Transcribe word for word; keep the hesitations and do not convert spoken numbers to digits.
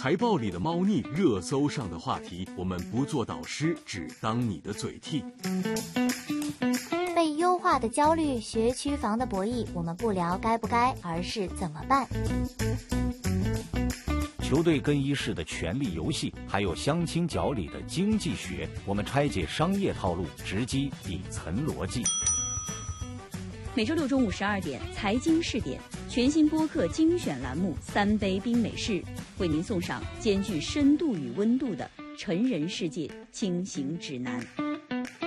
财报里的猫腻，热搜上的话题，我们不做导师，只当你的嘴替。 被优化的焦虑，学区房的博弈，我们不聊该不该，而是怎么办。 球队更衣室的权力游戏，还有相亲角里的经济学，我们拆解商业套路，直击底层逻辑。 每周六中午十二点，财经试点全新播客精选栏目《三杯冰美式》，为您送上兼具深度与温度的成人世界轻行指南。